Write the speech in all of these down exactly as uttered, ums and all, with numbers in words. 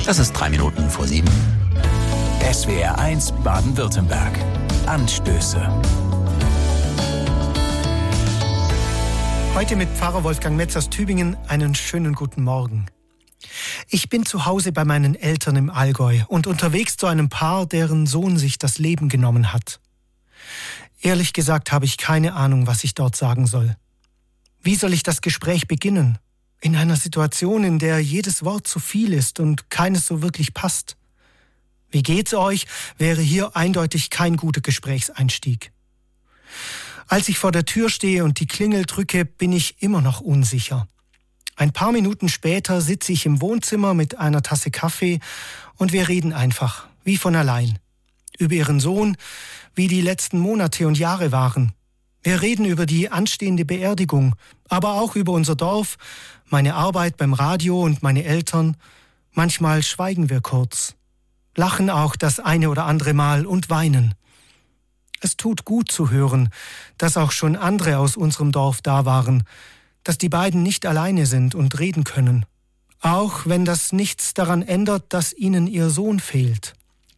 Das ist drei Minuten vor sieben. S W R eins Baden-Württemberg. Anstöße. Heute mit Pfarrer Wolfgang Metz aus Tübingen einen schönen guten Morgen. Ich bin zu Hause bei meinen Eltern im Allgäu und unterwegs zu einem Paar, deren Sohn sich das Leben genommen hat. Ehrlich gesagt habe ich keine Ahnung, was ich dort sagen soll. Wie soll ich das Gespräch beginnen? In einer Situation, in der jedes Wort zu viel ist und keines so wirklich passt. Wie geht's euch? Wäre hier eindeutig kein guter Gesprächseinstieg. Als ich vor der Tür stehe und die Klingel drücke, bin ich immer noch unsicher. Ein paar Minuten später sitze ich im Wohnzimmer mit einer Tasse Kaffee und wir reden einfach, wie von allein. Über ihren Sohn, wie die letzten Monate und Jahre waren. Wir reden über die anstehende Beerdigung, aber auch über unser Dorf, meine Arbeit beim Radio und meine Eltern. Manchmal schweigen wir kurz, lachen auch das eine oder andere Mal und weinen. Es tut gut zu hören, dass auch schon andere aus unserem Dorf da waren, dass die beiden nicht alleine sind und reden können. Auch wenn das nichts daran ändert, dass ihnen ihr Sohn fehlt.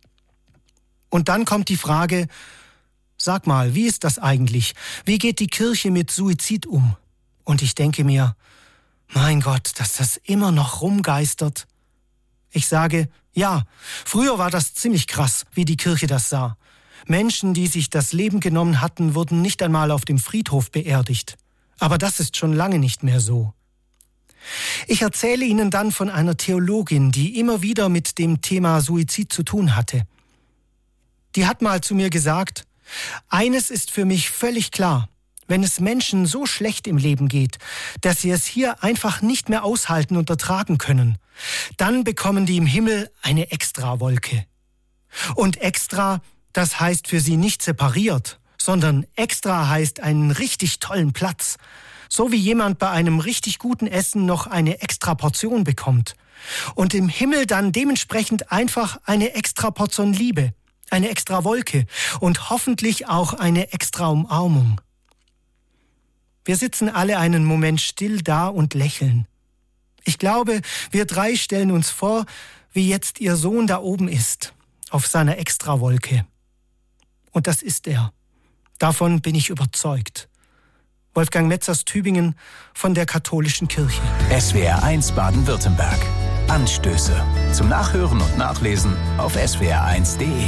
Und dann kommt die Frage, sag mal, wie ist das eigentlich? Wie geht die Kirche mit Suizid um? Und ich denke mir, mein Gott, dass das immer noch rumgeistert. Ich sage, ja, früher war das ziemlich krass, wie die Kirche das sah. Menschen, die sich das Leben genommen hatten, wurden nicht einmal auf dem Friedhof beerdigt. Aber das ist schon lange nicht mehr so. Ich erzähle Ihnen dann von einer Theologin, die immer wieder mit dem Thema Suizid zu tun hatte. Die hat mal zu mir gesagt, eines ist für mich völlig klar, wenn es Menschen so schlecht im Leben geht, dass sie es hier einfach nicht mehr aushalten und ertragen können, dann bekommen die im Himmel eine Extrawolke. Und extra, das heißt für sie nicht separiert, sondern extra heißt einen richtig tollen Platz. So wie jemand bei einem richtig guten Essen noch eine extra Portion bekommt. Und im Himmel dann dementsprechend einfach eine extra Portion Liebe, eine extra Wolke und hoffentlich auch eine extra Umarmung. Wir sitzen alle einen Moment still da und lächeln. Ich glaube, wir drei stellen uns vor, wie jetzt ihr Sohn da oben ist, auf seiner Extrawolke. Und das ist er. Davon bin ich überzeugt. Wolfgang Metz aus Tübingen von der Katholischen Kirche. S W R eins Baden-Württemberg. Anstöße. Zum Nachhören und Nachlesen auf S W R eins Punkt de.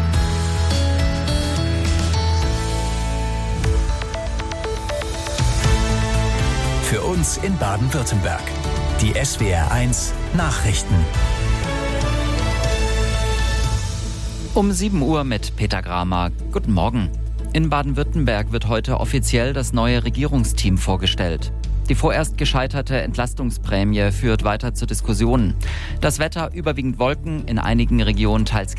Für uns in Baden-Württemberg. Die S W R eins Nachrichten. Um sieben Uhr mit Peter Gramer. Guten Morgen. In Baden-Württemberg wird heute offiziell das neue Regierungsteam vorgestellt. Die vorerst gescheiterte Entlastungsprämie führt weiter zu Diskussionen. Das Wetter überwiegend Wolken, in einigen Regionen teils